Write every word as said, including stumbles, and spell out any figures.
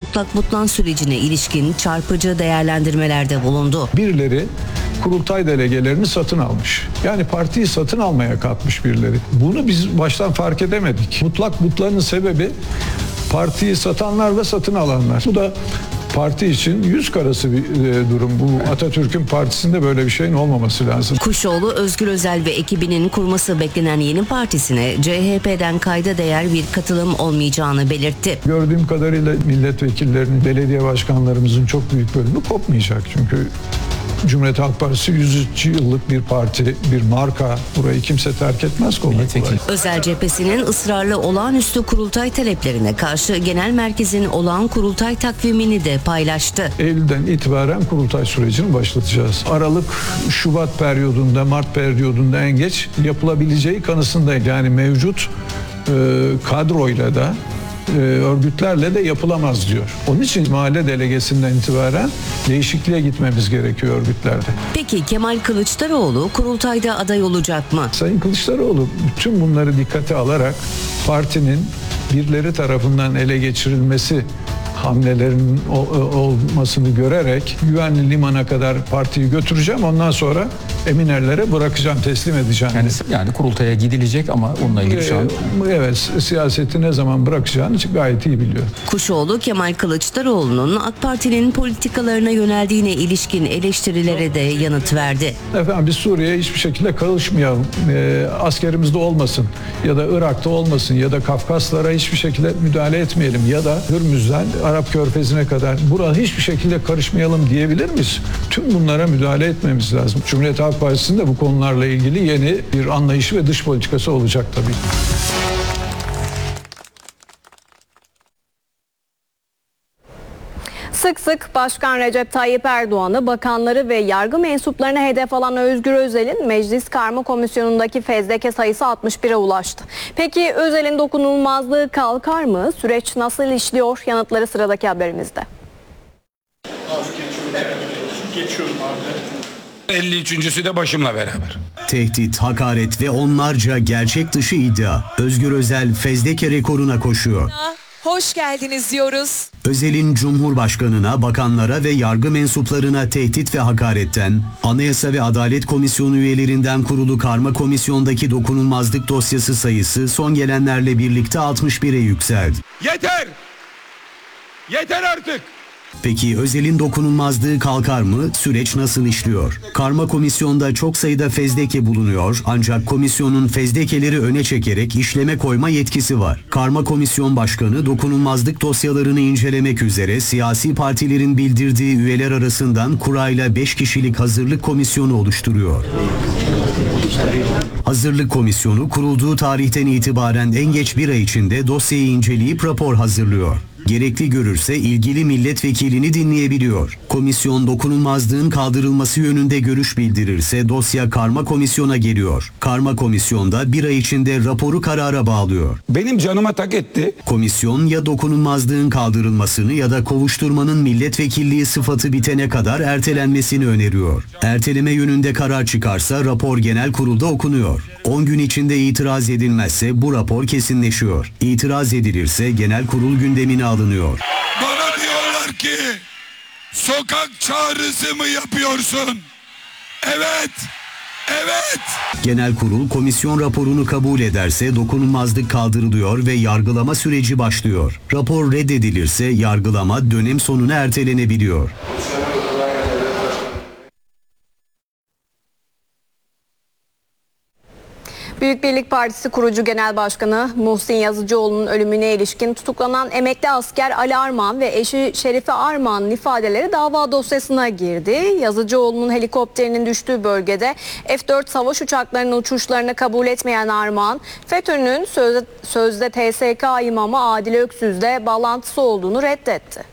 mutlak butlan sürecine ilişkin çarpıcı değerlendirmelerde bulundu. Birileri kurultay delegelerini satın almış. Yani partiyi satın almaya kalkmış birileri. Bunu biz baştan fark edemedik. Mutlak butlanın sebebi partiyi satanlar ve satın alanlar. Bu da parti için yüz karası bir e, durum. Bu Atatürk'ün partisinde böyle bir şeyin olmaması lazım. Kuşoğlu, Özgür Özel ve ekibinin kurması beklenen yeni partisine C H P'den kayda değer bir katılım olmayacağını belirtti. Gördüğüm kadarıyla milletvekillerinin, belediye başkanlarımızın çok büyük bölümü kopmayacak. Çünkü Cumhuriyet Halk Partisi yüz üç yıllık bir parti, bir marka. Burayı kimse terk etmez kolay kolay. Özel cephesinin ısrarlı olağanüstü kurultay taleplerine karşı genel merkezin olağan kurultay takvimini de paylaştı. Eylül'den itibaren kurultay sürecini başlatacağız. Aralık, Şubat periyodunda, Mart periyodunda en geç yapılabileceği kanısındayım. Yani mevcut e, kadroyla da örgütlerle de yapılamaz diyor. Onun için mahalle delegesinden itibaren değişikliğe gitmemiz gerekiyor örgütlerde. Peki Kemal Kılıçdaroğlu kurultayda aday olacak mı? Sayın Kılıçdaroğlu bütün bunları dikkate alarak partinin birileri tarafından ele geçirilmesi hamlelerinin olmasını görerek güvenli limana kadar partiyi götüreceğim. Ondan sonra emin ellere bırakacağım, teslim edeceğim. Yani, yani kurultaya gidilecek ama onunla ilgili şu an... Evet, siyaseti ne zaman bırakacağını gayet iyi biliyor. Kuşoğlu, Kemal Kılıçdaroğlu'nun AK Parti'nin politikalarına yöneldiğine ilişkin eleştirilere de yanıt verdi. Efendim biz Suriye'ye hiçbir şekilde karışmayalım. E, askerimizde olmasın ya da Irak'ta olmasın ya da Kafkaslara hiçbir şekilde müdahale etmeyelim ya da Hürmüz'den Arap Körfezi'ne kadar buraya hiçbir şekilde karışmayalım diyebilir miyiz? Tüm bunlara müdahale etmemiz lazım. Cumhuriyet Halk Partisi'nin de bu konularla ilgili yeni bir anlayışı ve dış politikası olacak tabii. Sık sık Başkan Recep Tayyip Erdoğan'ı, bakanları ve yargı mensuplarına hedef alan Özgür Özel'in Meclis Karma Komisyonu'ndaki fezleke sayısı altmış bire ulaştı. Peki Özel'in dokunulmazlığı kalkar mı? Süreç nasıl işliyor? Yanıtları sıradaki haberimizde. Geçiyorum abi. elli üçüncüsü de başımla beraber. Tehdit, hakaret ve onlarca gerçek dışı iddia. Özgür Özel fezleke rekoruna koşuyor. Hoş geldiniz diyoruz. Özel'in Cumhurbaşkanına, bakanlara ve yargı mensuplarına tehdit ve hakaretten, Anayasa ve Adalet Komisyonu üyelerinden kurulu karma komisyondaki dokunulmazlık dosyası sayısı son gelenlerle birlikte altmış bire yükseldi. Yeter! Yeter artık! Peki Özel'in dokunulmazlığı kalkar mı? Süreç nasıl işliyor? Karma komisyonda çok sayıda fezleke bulunuyor ancak komisyonun fezlekeleri öne çekerek işleme koyma yetkisi var. Karma komisyon başkanı dokunulmazlık dosyalarını incelemek üzere siyasi partilerin bildirdiği üyeler arasından kurayla beş kişilik hazırlık komisyonu oluşturuyor. Hazırlık komisyonu kurulduğu tarihten itibaren en geç bir ay içinde dosyayı inceleyip rapor hazırlıyor. Gerekli görürse ilgili milletvekilini dinleyebiliyor. Komisyon dokunulmazlığın kaldırılması yönünde görüş bildirirse dosya karma komisyona geliyor. Karma komisyonda bir ay içinde raporu karara bağlıyor. Benim canıma tak etti. Komisyon ya dokunulmazlığın kaldırılmasını ya da kovuşturmanın milletvekilliği sıfatı bitene kadar ertelenmesini öneriyor. Erteleme yönünde karar çıkarsa rapor genel kurulda okunuyor. on gün içinde itiraz edilmezse bu rapor kesinleşiyor. İtiraz edilirse genel kurul gündemine alınıyor. Bana diyorlar ki sokak çağrısı mı yapıyorsun? Evet. Evet. Genel kurul komisyon raporunu kabul ederse dokunulmazlık kaldırılıyor ve yargılama süreci başlıyor. Rapor reddedilirse yargılama dönem sonuna ertelenebiliyor. Büyük Birlik Partisi kurucu genel başkanı Muhsin Yazıcıoğlu'nun ölümüne ilişkin tutuklanan emekli asker Ali Arman ve eşi Şerife Arman'ın ifadeleri dava dosyasına girdi. Yazıcıoğlu'nun helikopterinin düştüğü bölgede F dört savaş uçaklarının uçuşlarını kabul etmeyen Arman, FETÖ'nün sözde, sözde T S K imamı Adil Öksüz'le bağlantısı olduğunu reddetti.